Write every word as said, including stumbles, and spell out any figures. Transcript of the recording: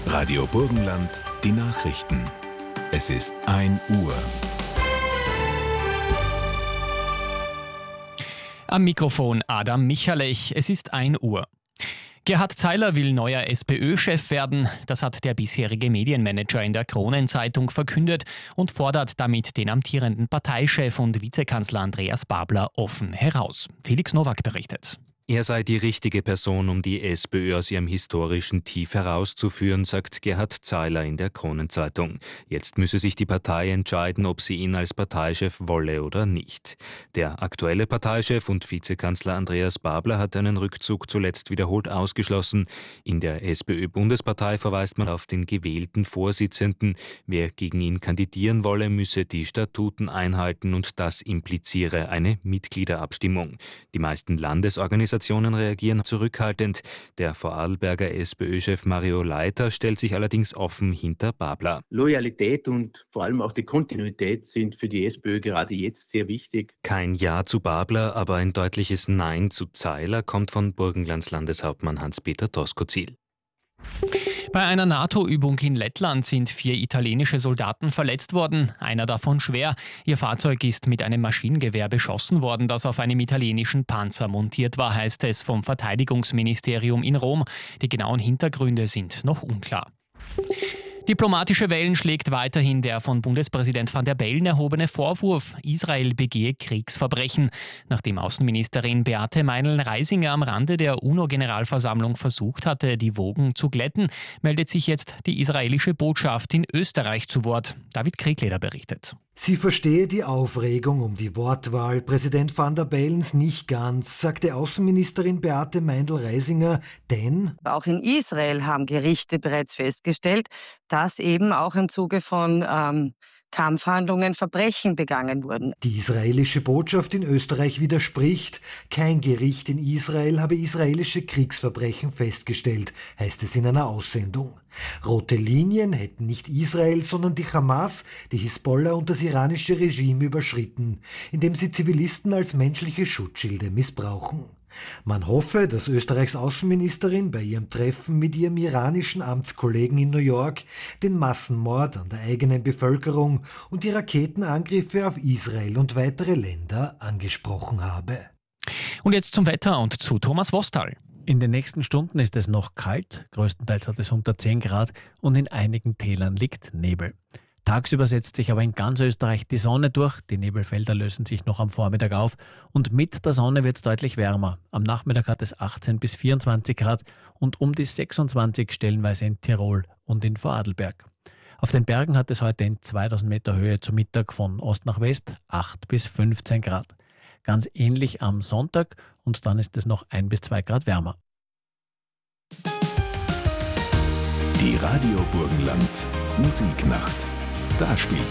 Radio Burgenland, die Nachrichten. Es ist ein Uhr. Am Mikrofon Adam Michalech. Es ist ein Uhr. Gerhard Zeiler will neuer SPÖ-Chef werden. Das hat der bisherige Medienmanager in der Kronenzeitung verkündet und fordert damit den amtierenden Parteichef und Vizekanzler Andreas Babler offen heraus. Felix Nowak berichtet. Er sei die richtige Person, um die SPÖ aus ihrem historischen Tief herauszuführen, sagt Gerhard Zeiler in der Kronenzeitung. Jetzt müsse sich die Partei entscheiden, ob sie ihn als Parteichef wolle oder nicht. Der aktuelle Parteichef und Vizekanzler Andreas Babler hat einen Rückzug zuletzt wiederholt ausgeschlossen. In der SPÖ-Bundespartei verweist man auf den gewählten Vorsitzenden. Wer gegen ihn kandidieren wolle, müsse die Statuten einhalten und das impliziere eine Mitgliederabstimmung. Die meisten Landesorganisationen reagieren zurückhaltend. Der Vorarlberger SPÖ-Chef Mario Leiter stellt sich allerdings offen hinter Babler. Loyalität und vor allem auch die Kontinuität sind für die SPÖ gerade jetzt sehr wichtig. Kein Ja zu Babler, aber ein deutliches Nein zu Zeiler kommt von Burgenlands Landeshauptmann Hans-Peter Doskozil. Bei einer NATO-Übung in Lettland sind vier italienische Soldaten verletzt worden, einer davon schwer. Ihr Fahrzeug ist mit einem Maschinengewehr beschossen worden, das auf einem italienischen Panzer montiert war, heißt es vom Verteidigungsministerium in Rom. Die genauen Hintergründe sind noch unklar. Diplomatische Wellen schlägt weiterhin der von Bundespräsident Van der Bellen erhobene Vorwurf, Israel begehe Kriegsverbrechen. Nachdem Außenministerin Beate Meinl-Reisinger am Rande der UNO-Generalversammlung versucht hatte, die Wogen zu glätten, meldet sich jetzt die israelische Botschaft in Österreich zu Wort. David Kriegleder berichtet. Sie verstehe die Aufregung um die Wortwahl Präsident Van der Bellens nicht ganz, sagte Außenministerin Beate Meinl-Reisinger, denn auch in Israel haben Gerichte bereits festgestellt, dass eben auch im Zuge von ähm, Kampfhandlungen Verbrechen begangen wurden. Die israelische Botschaft in Österreich widerspricht. Kein Gericht in Israel habe israelische Kriegsverbrechen festgestellt, heißt es in einer Aussendung. Rote Linien hätten nicht Israel, sondern die Hamas, die Hisbollah und das iranische Regime überschritten, indem sie Zivilisten als menschliche Schutzschilde missbrauchen. Man hoffe, dass Österreichs Außenministerin bei ihrem Treffen mit ihrem iranischen Amtskollegen in New York den Massenmord an der eigenen Bevölkerung und die Raketenangriffe auf Israel und weitere Länder angesprochen habe. Und jetzt zum Wetter und zu Thomas Wostal. In den nächsten Stunden ist es noch kalt, größtenteils hat es unter zehn Grad und in einigen Tälern liegt Nebel. Tagsüber setzt sich aber in ganz Österreich die Sonne durch, die Nebelfelder lösen sich noch am Vormittag auf und mit der Sonne wird es deutlich wärmer. Am Nachmittag hat es achtzehn bis vierundzwanzig Grad und um die sechsundzwanzig stellenweise in Tirol und in Vorarlberg. Auf den Bergen hat es heute in zweitausend Meter Höhe zu Mittag von Ost nach West acht bis fünfzehn Grad. Ganz ähnlich am Sonntag und dann ist es noch ein bis zwei Grad wärmer. Die Radio Burgenland Musiknacht. Da spielt